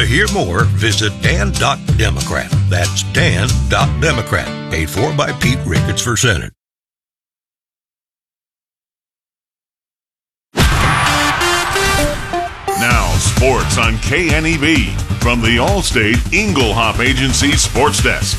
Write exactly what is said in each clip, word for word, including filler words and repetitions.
To hear more, visit dan dot democrat. That's dan dot democrat. Paid for by Pete Ricketts for Senate. Now, sports on K N E B from the Allstate Inglehop Agency Sports Desk.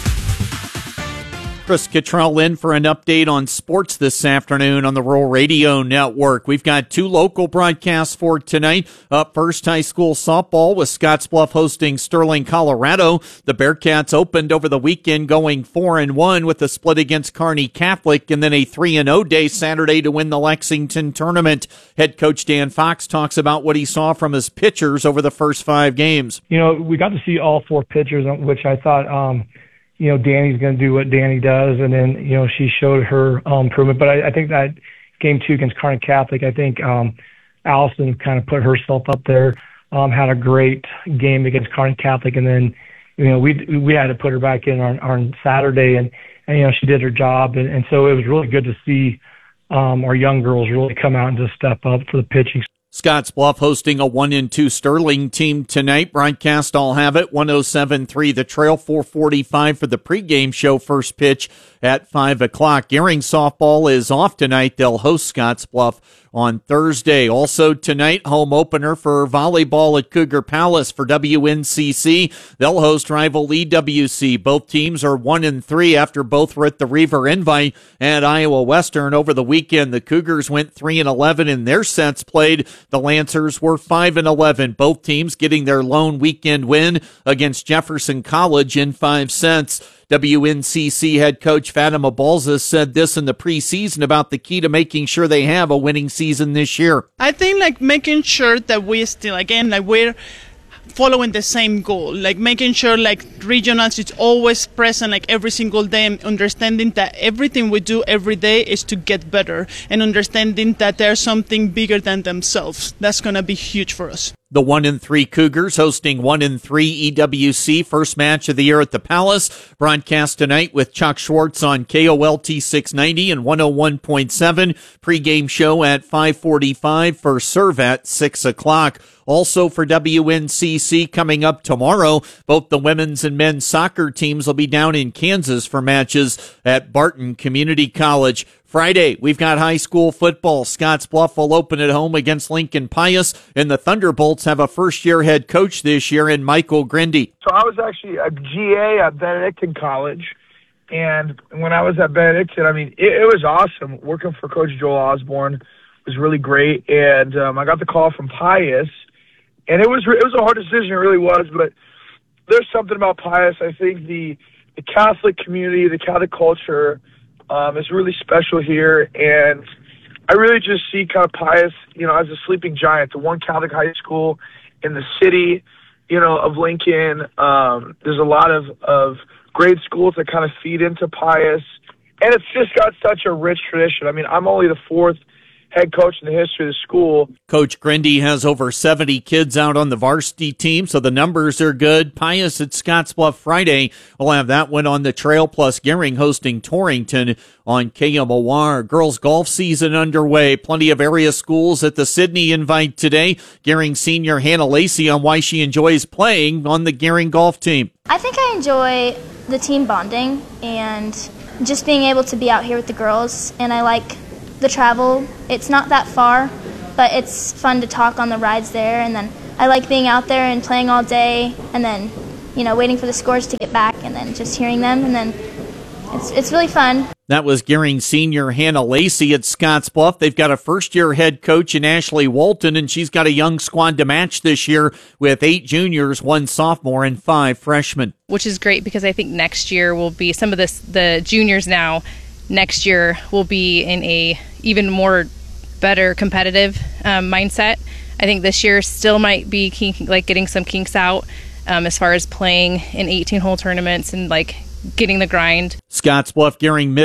Chris Cottrell in for an update on sports this afternoon on the Rural Radio Network. We've got two local broadcasts for tonight. Up first, high school softball with Scottsbluff hosting Sterling, Colorado. The Bearcats opened over the weekend going four and one with a split against Kearney Catholic and then a three and oh day Saturday to win the Lexington tournament. Head coach Dan Fox talks about what he saw from his pitchers over the first five games. You know, we got to see all four pitchers, which I thought, um, you know, Danny's going to do what Danny does, and then, you know, she showed her um, improvement. But I, I think that game two against Kearney Catholic, I think um, Allison kind of put herself up there, um, had a great game against Kearney Catholic, and then, you know, we we had to put her back in on, on Saturday, and, and, you know, she did her job. And, and so it was really good to see um, our young girls really come out and just step up for the pitching. Scottsbluff hosting a one and two Sterling team tonight. Broadcast I'll have it one oh seven point three The Trail, four forty-five for the pregame show. First pitch at five o'clock. Gering softball is off tonight. They'll host Scottsbluff on Thursday. Also tonight, home opener for volleyball at Cougar Palace for W N C C. They'll host rival E W C. Both teams are one and three after both were at the Reaver Invite at Iowa Western over the weekend. The Cougars went three and eleven in their sets played. The Lancers were five and eleven. Both teams getting their lone weekend win against Jefferson College in five sets. W N C C head coach Fatima Balzas said this in the preseason about the key to making sure they have a winning season this year. I think like making sure that we still, again, like we're following the same goal, like making sure like regionals is always present like every single day, and understanding that everything we do every day is to get better, and understanding that there's something bigger than themselves. That's going to be huge for us. The one and three Cougars hosting one and three E W C, first match of the year at the Palace. Broadcast tonight with Chuck Schwartz on K O L T six ninety and one oh one point seven. Pre-game show at five forty-five for serve at six o'clock. Also for W N C C coming up tomorrow, both the women's and men's soccer teams will be down in Kansas for matches at Barton Community College. Friday, we've got high school football. Scottsbluff will open at home against Lincoln Pius, and the Thunderbolts have a first-year head coach this year in Michael Grindy. So I was actually a G A at Benedictine College, and when I was at Benedictine, I mean, it, it was awesome. Working for Coach Joel Osborne was really great, and um, I got the call from Pius, and it was it was a hard decision, it really was, but there's something about Pius. I think the, the Catholic community, the Catholic culture, Um, it's really special here, and I really just see kind of Pius, you know, as a sleeping giant, the one Catholic high school in the city, you know, of Lincoln. Um, there's a lot of, of grade schools that kind of feed into Pius, and it's just got such a rich tradition. I mean, I'm only the fourth head coach in the history of the school. Coach Grindy has over seventy kids out on the varsity team, so the numbers are good. Pius at Scottsbluff Friday. We'll have that one on the Trail, plus Gering hosting Torrington on K M O R. Girls golf season underway. Plenty of area schools at the Sydney Invite today. Gering senior Hannah Lacey on why she enjoys playing on the Gering golf team. I think I enjoy the team bonding and just being able to be out here with the girls, and I like the travel. It's not that far, but it's fun to talk on the rides there, and then I like being out there and playing all day, and then, you know, waiting for the scores to get back, and then just hearing them, and then it's it's really fun. That was Gering senior Hannah Lacey at Scottsbluff. They've got a first-year head coach in Ashley Walton, and she's got a young squad to match this year with eight juniors, one sophomore, and five freshmen. Which is great because I think next year will be some of this, the juniors now, next year will be in a even more better competitive um, mindset. I think this year still might be kink, like getting some kinks out um, as far as playing in eighteen hole tournaments and like getting the grind. Scottsbluff Gering mid